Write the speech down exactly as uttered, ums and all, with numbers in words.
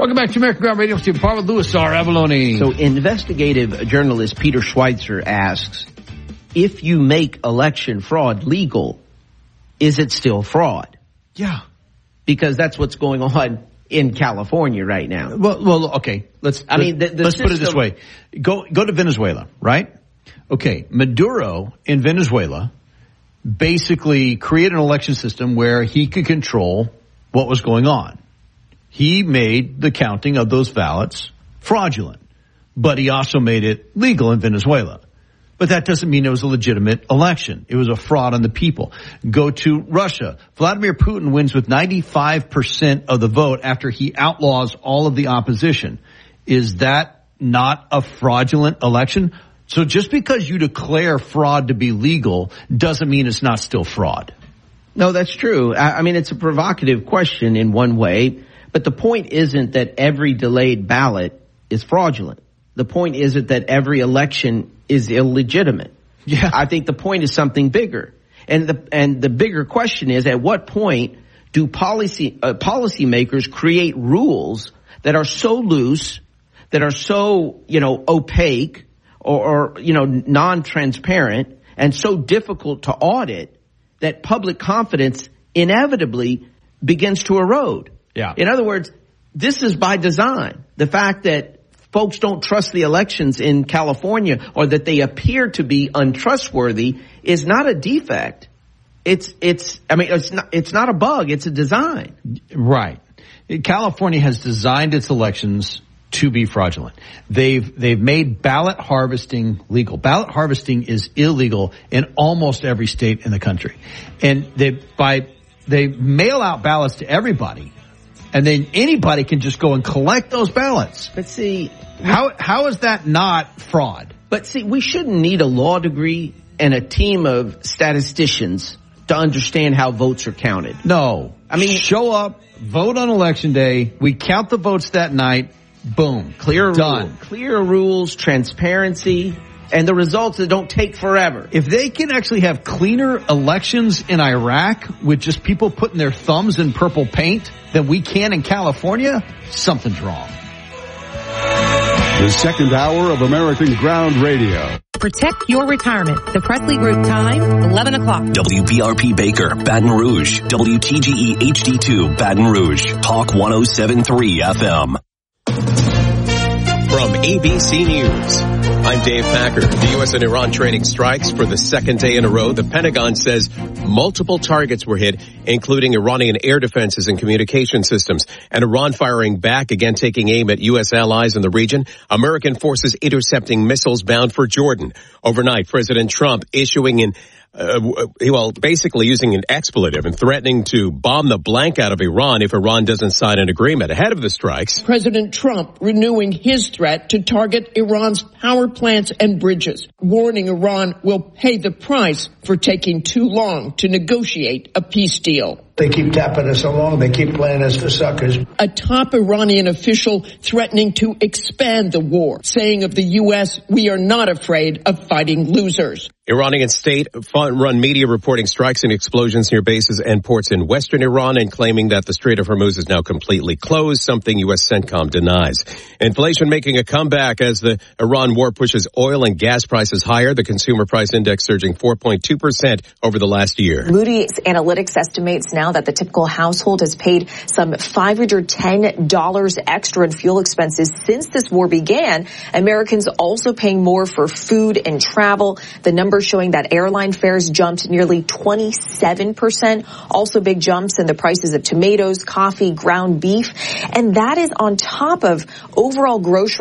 Welcome back to American Ground Radio. Steve Parva, Louis R. Avalone. So investigative journalist Peter Schweitzer asks, if you make election fraud legal, is it still fraud? Yeah. Because that's what's going on in California right now. Well, well, okay. Let's. I mean, the, the let's system, put it this way: go go to Venezuela, right? Okay, Maduro in Venezuela basically created an election system where he could control what was going on. He made the counting of those ballots fraudulent, but he also made it legal in Venezuela. But that doesn't mean it was a legitimate election. It was a fraud on the people. Go to Russia. Vladimir Putin wins with ninety-five percent of the vote after he outlaws all of the opposition. Is that not a fraudulent election? So just because you declare fraud to be legal doesn't mean it's not still fraud. No, that's true. I, I mean, it's a provocative question in one way, but the point isn't that every delayed ballot is fraudulent. The point isn't that every election is illegitimate. Yeah. I think the point is something bigger. And the and the bigger question is, at what point do policy uh, policymakers create rules that are so loose, that are so, you know, opaque or, or you know, non-transparent and so difficult to audit that public confidence inevitably begins to erode? Yeah. In other words, this is by design. The fact that folks don't trust the elections in California, or that they appear to be untrustworthy, is not a defect. It's, it's, I mean, it's not, it's not a bug. It's a design. Right. California has designed its elections to be fraudulent. They've, they've made ballot harvesting legal. Ballot harvesting is illegal in almost every state in the country. And they, by, they mail out ballots to everybody. And then anybody can just go and collect those ballots. But see, how how is that not fraud? But see, we shouldn't need a law degree and a team of statisticians to understand how votes are counted. No. I mean, show up, vote on election day, we count the votes that night, boom, clear done. Rule, clear rules, transparency, and the results that don't take forever. If they can actually have cleaner elections in Iraq with just people putting their thumbs in purple paint than we can in California, something's wrong. The second hour of American Ground Radio. Protect your retirement. The Presley Group time, eleven o'clock. W B R P Baker, Baton Rouge. W T G E H D two, Baton Rouge. Talk one oh seven point three F M. From A B C News, I'm Dave Packer. The U S and Iran trading strikes for the second day in a row. The Pentagon says multiple targets were hit, including Iranian air defenses and communication systems, and Iran firing back, again taking aim at U S allies in the region. American forces intercepting missiles bound for Jordan. Overnight, President Trump issuing an Uh, well, basically using an expletive and threatening to bomb the blank out of Iran if Iran doesn't sign an agreement ahead of the strikes. President Trump renewing his threat to target Iran's power plants and bridges, warning Iran will pay the price for taking too long to negotiate a peace deal. They keep tapping us along. They keep playing us for suckers. A top Iranian official threatening to expand the war, saying of the U S, we are not afraid of fighting losers. Iranian state-run media reporting strikes and explosions near bases and ports in western Iran and claiming that the Strait of Hormuz is now completely closed, something U S CENTCOM denies. Inflation making a comeback as the Iran war pushes oil and gas prices higher. The consumer price index surging four point two percent over the last year. Moody's Analytics estimates now that the typical household has paid some five hundred ten dollars extra in fuel expenses since this war began. Americans also paying more for food and travel. The numbers showing that airline fares jumped nearly twenty-seven percent. Also big jumps in the prices of tomatoes, coffee, ground beef. And that is on top of overall grocery